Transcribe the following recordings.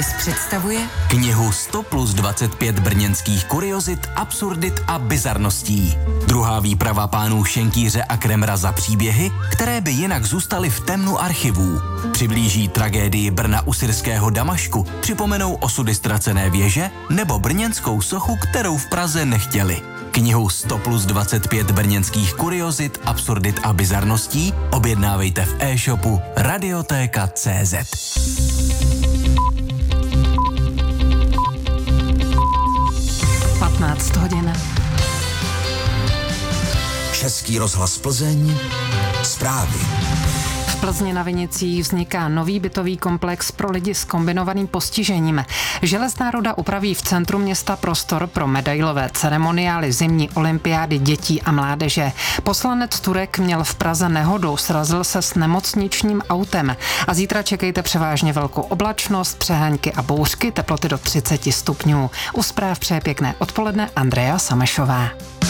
Představuje knihu 100 plus 25 brněnských kuriozit, absurdit a bizarností. Druhá výprava pánů Šenkýře a Kremra za příběhy, které by jinak zůstaly v temnu archivů. Přiblíží tragédii Brna u syrského Damašku, připomenou osudy ztracené věže nebo brněnskou sochu, kterou v Praze nechtěli. Knihu 100 plus 25 brněnských kuriozit, absurdit a bizarností objednávejte v e-shopu Radioteka.cz. 15 hodin. Český rozhlas Plzeň, zprávy. V Plzni na Vinicích vzniká nový bytový komplex pro lidi s kombinovaným postižením. Železná ruda upraví v centru města prostor pro medailové ceremoniály zimní olympiády dětí a mládeže. Poslanec Turek měl v Praze nehodu, srazil se s nemocničním autem. A zítra čekejte převážně velkou oblačnost, přehánky a bouřky, teploty do 30 stupňů. U zpráv přeje pěkné odpoledne Andrea Samešová.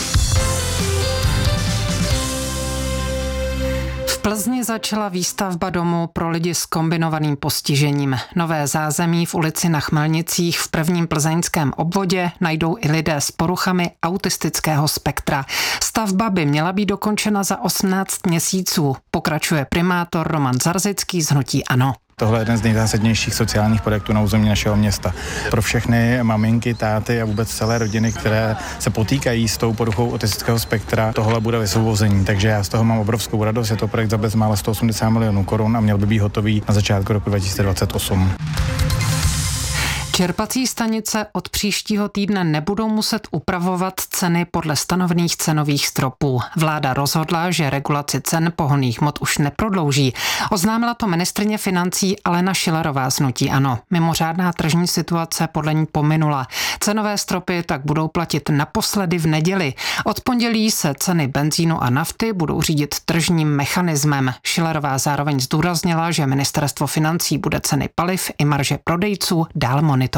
V Plzni začala výstavba domu pro lidi s kombinovaným postižením. Nové zázemí v ulici Na Chmelnicích v prvním plzeňském obvodě najdou i lidé s poruchami autistického spektra. Stavba by měla být dokončena za 18 měsíců, pokračuje primátor Roman Zarzický z hnutí ANO. Tohle je jeden z nejzásadnějších sociálních projektů na území našeho města. Pro všechny maminky, táty a vůbec celé rodiny, které se potýkají s tou poruchou autistického spektra, tohle bude vysvobození. Takže já z toho mám obrovskou radost. Je to projekt za bezmála 180 milionů korun a měl by být hotový na začátku roku 2028. Čerpací stanice od příštího týdne nebudou muset upravovat ceny podle stanovených cenových stropů. Vláda rozhodla, že regulaci cen pohonných hmot už neprodlouží. Oznámila to ministryně financí Alena Schillerová z hnutí ANO. Mimořádná tržní situace podle ní pominula. Cenové stropy tak budou platit naposledy v neděli. Od pondělí se ceny benzínu a nafty budou řídit tržním mechanismem. Schillerová zároveň zdůraznila, že ministerstvo financí bude ceny paliv i marže prodejců dál monitorovat.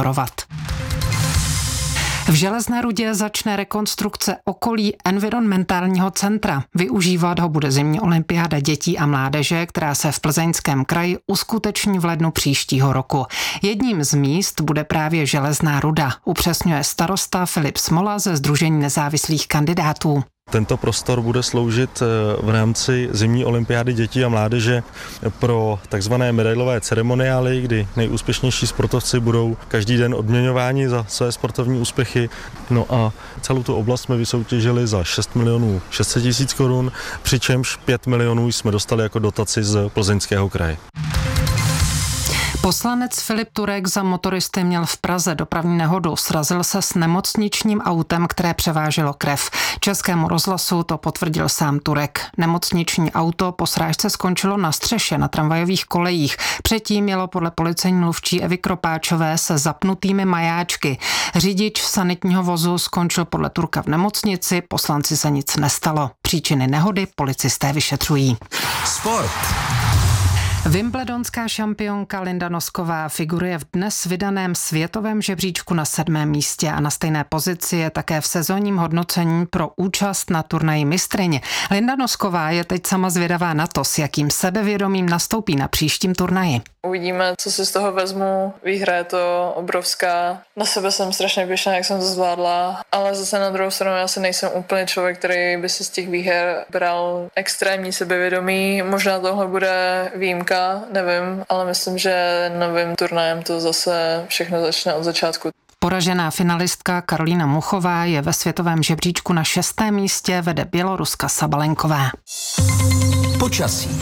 V Železné Rudě začne rekonstrukce okolí environmentálního centra. Využívat ho bude zimní olympiáda dětí a mládeže, která se v Plzeňském kraji uskuteční v lednu příštího roku. Jedním z míst bude právě Železná Ruda, upřesňuje starosta Filip Smola ze Sdružení nezávislých kandidátů. Tento prostor bude sloužit v rámci zimní olympiády dětí a mládeže pro takzvané medailové ceremoniály, kdy nejúspěšnější sportovci budou každý den odměňováni za své sportovní úspěchy. No a celou tu oblast jsme vysoutěžili za 6 milionů 600 tisíc korun, přičemž 5 milionů jsme dostali jako dotaci z Plzeňského kraje. Poslanec Filip Turek za motoristy měl v Praze dopravní nehodu. Srazil se s nemocničním autem, které převáželo krev. Českému rozhlasu to potvrdil sám Turek. Nemocniční auto po srážce skončilo na střeše na tramvajových kolejích. Předtím mělo podle policejní mluvčí Evy Kropáčové se zapnutými majáčky. Řidič sanitního vozu skončil podle Turka v nemocnici, poslanci se nic nestalo. Příčiny nehody policisté vyšetřují. Sport. Wimbledonská šampionka Linda Nosková figuruje v dnes vydaném světovém žebříčku na 7. místě a na stejné pozici je také v sezónním hodnocení pro účast na turnaji mistryň. Linda Nosková je teď sama zvědavá na to, s jakým sebevědomím nastoupí na příštím turnaji. Uvidíme, co si z toho vezmu. Výhra je to obrovská. Na sebe jsem strašně pyšná, jak jsem to zvládla, ale zase na druhou stranu já si nejsem úplně člověk, který by si z těch výher bral extrémní sebevědomí. Možná tohle bude výjimka, nevím, ale myslím, že novým turnajem to zase všechno začne od začátku. Poražená finalistka Karolína Muchová je ve světovém žebříčku na 6. místě, vede Běloruska Sabalenková. Počasí.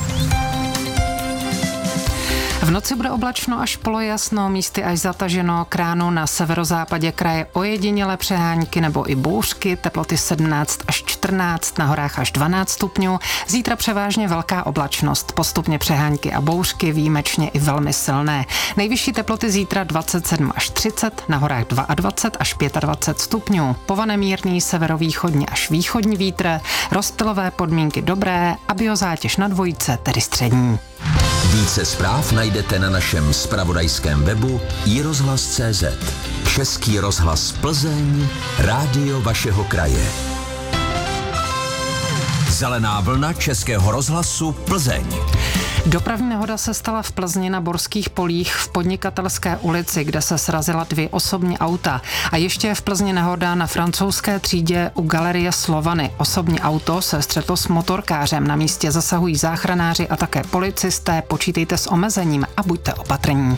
V noci bude oblačno až polojasno, místy až zataženo, k ránu na severozápadě kraje ojedinělé přehánky nebo i bouřky, teploty 17 až 14, na horách až 12 stupňů. Zítra převážně velká oblačnost, postupně přehánky a bouřky, výjimečně i velmi silné. Nejvyšší teploty zítra 27 až 30, na horách 22 až 25 stupňů. Povane mírný severovýchodní až východní vítr, rozptylové podmínky dobré a biozátěž na dvojce, tedy střední. Více zpráv najdete na našem zpravodajském webu iRozhlas.cz. Český rozhlas Plzeň, rádio vašeho kraje. Zelená vlna Českého rozhlasu Plzeň. Dopravní nehoda se stala v Plzni na Borských polích v Podnikatelské ulici, kde se srazila 2 osobní auta. A ještě v Plzni nehoda na Francouzské třídě u galerie Slovany. Osobní auto se střetlo s motorkářem. Na místě zasahují záchranáři a také policisté. Počítejte s omezením a buďte opatrní.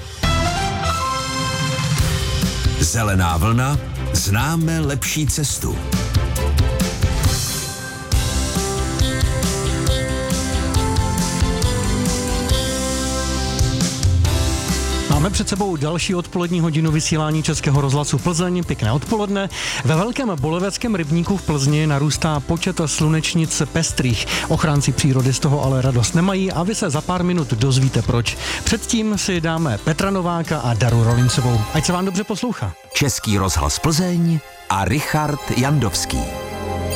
Zelená vlna, známe lepší cestu. Máme před sebou další odpolední hodinu vysílání Českého rozhlasu Plzeň. Pěkné odpoledne. Ve Velkém Boleveckém rybníku v Plzni narůstá počet slunečnic pestrých. Ochránci přírody z toho ale radost nemají a vy se za pár minut dozvíte proč. Předtím si dáme Petra Nováka a Daru Rolincovou. Ať se vám dobře poslouchá. Český rozhlas Plzeň a Richard Jandovský.